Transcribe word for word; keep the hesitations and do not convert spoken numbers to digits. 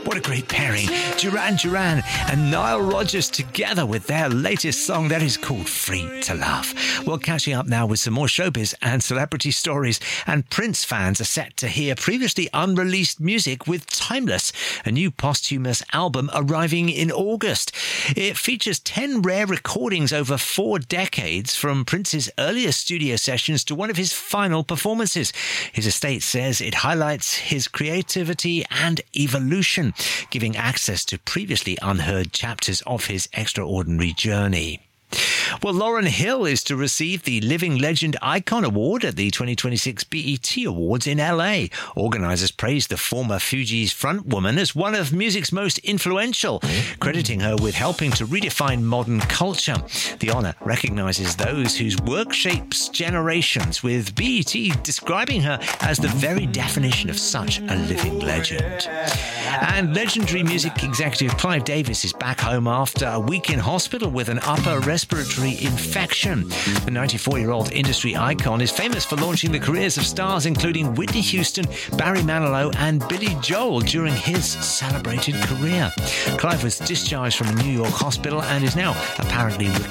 What a great pairing. Duran Duran and Nile Rodgers together with their latest song that is called Free to Love. Well, catching up now with some more showbiz and celebrity stories. And Prince fans are set to hear previously unreleased music with Timeless, a new posthumous album arriving in August. It features ten rare recordings over four decades, from Prince's earliest studio sessions to one of his final performances. His estate says it highlights his creativity and evolution, giving access to previously unheard chapters of his extraordinary journey. Well, Lauryn Hill is to receive the Living Legend Icon Award at the twenty twenty-six B E T Awards in L A. Organisers praised the former Fugees frontwoman as one of music's most influential, crediting her with helping to redefine modern culture. The honour recognises those whose work shapes generations, with B E T describing her as the very definition of such a living legend. And legendary music executive Clive Davis is back home after a week in hospital with an upper respiratory infection. The ninety-four-year-old industry icon is famous for launching the careers of stars including Whitney Houston, Barry Manilow and Billy Joel during his celebrated career. Clive was discharged from a New York hospital and is now apparently